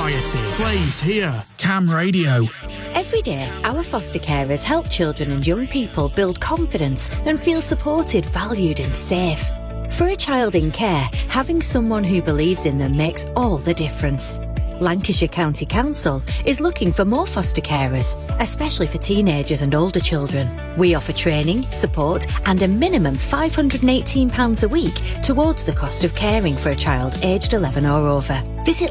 variety plays here. Cam Radio. Every day, our foster carers help children and young people build confidence and feel supported, valued and safe. For a child in care, having someone who believes in them makes all the difference. Lancashire County Council is looking for more foster carers, especially for teenagers and older children. We offer training, support and a minimum £518 a week towards the cost of caring for a child aged 11 or over. Visit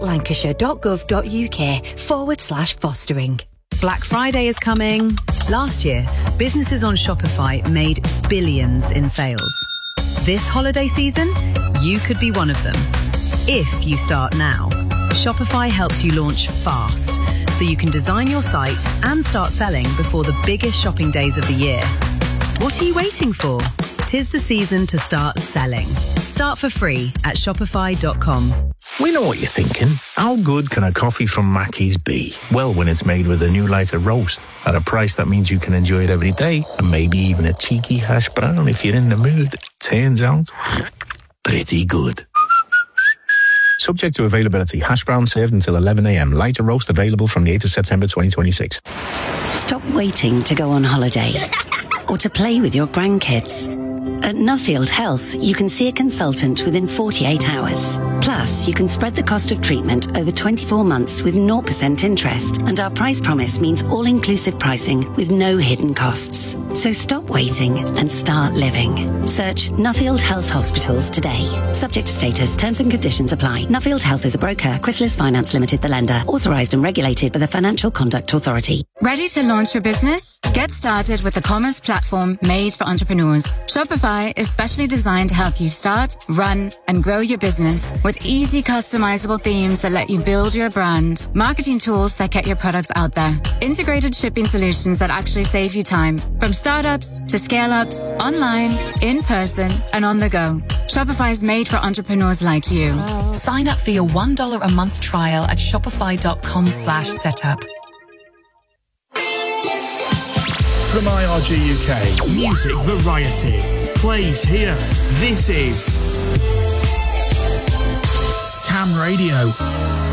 lancashire.gov.uk/fostering. Black Friday is coming. Last year, businesses on Shopify made billions in sales. This holiday season, you could be one of them. If you start now. Shopify helps you launch fast, so you can design your site and start selling before the biggest shopping days of the year. What are you waiting for? 'Tis the season to start selling. Start for free at shopify.com. We know what you're thinking. How good can a coffee from Mackey's be? Well, when it's made with a new lighter roast at a price that means you can enjoy it every day, and maybe even a cheeky hash brown if you're in the mood. Turns out, pretty good. Subject to availability. Hash brown served until 11 a.m. Lighter roast available from the 8th of September 2026. Stop waiting to go on holiday or to play with your grandkids. At Nuffield Health, you can see a consultant within 48 hours. Plus, you can spread the cost of treatment over 24 months with 0% interest. And our price promise means all-inclusive pricing with no hidden costs. So stop waiting and start living. Search Nuffield Health Hospitals today. Subject to status, terms and conditions apply. Nuffield Health is a broker. Chrysalis Finance Limited, the lender. Authorised and regulated by the Financial Conduct Authority. Ready to launch your business? Get started with the commerce platform made for entrepreneurs. Shopify is specially designed to help you start, run, and grow your business with easy customizable themes that let you build your brand, marketing tools that get your products out there, integrated shipping solutions that actually save you time, from startups to scale-ups, online, in person, and on the go. Shopify is made for entrepreneurs like you. Sign up for your $1 a month trial at shopify.com/setup. From IRG UK, music variety plays here. This is Cam Radio.